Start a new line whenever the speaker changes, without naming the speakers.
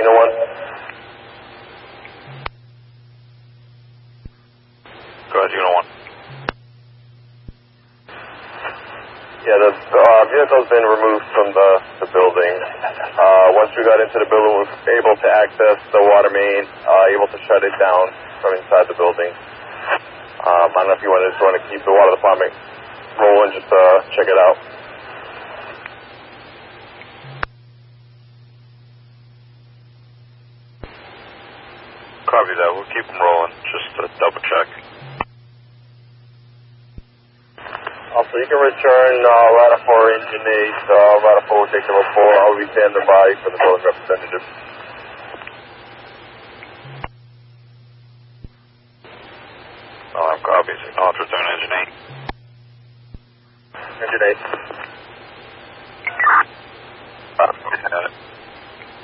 Juno 1.
Go ahead, Juno 1.
Yeah, the vehicle's been removed from the building. Once we got into the building, we were able to access the water main, able to shut it down from inside the building. I don't know if you just want to keep the water department rolling, just check it out.
Copy that. We'll keep them rolling. Just double check.
Also, you can return Ladder 4 Engine 8. Ladder 4 will take the report. I'll be standing by for the boat representative.
I'm copies. Acknowledge return Engine 8.
Engine 8.